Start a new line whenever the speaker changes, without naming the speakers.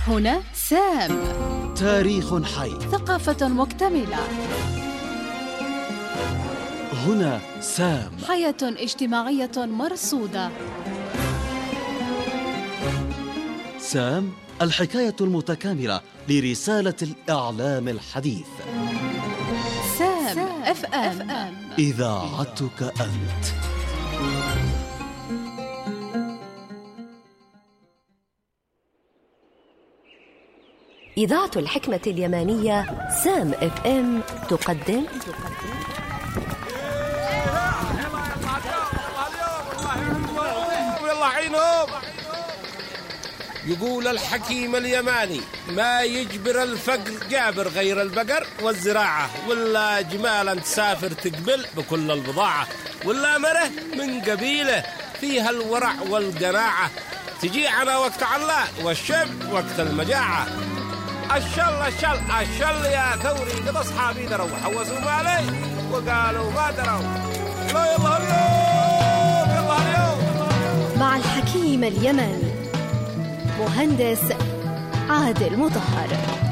هنا سام،
تاريخ حي،
ثقافة مكتملة.
هنا سام،
حياة اجتماعية مرصودة.
سام، الحكاية المتكاملة لرسالة الإعلام الحديث.
سام اف ام،
إذاعتك أنت.
إذاعة الحكمة اليمانية سام اف ام تقدم
والله عينهم. يقول الحكيم اليماني: ما يجبر الفقر جابر غير البقر والزراعة، ولا جمالا تسافر تقبل بكل البضاعة، ولا مره من قبيلة فيها الورع والقناعة، تجي على وقت علا والشب وقت المجاعة. الشل يا ثوري، قد أصحابي دروا حوسوا مالي وقالوا ما دروا. لا يلا اليوم.
مع الحكيم اليماني مهندس عادل مطهر.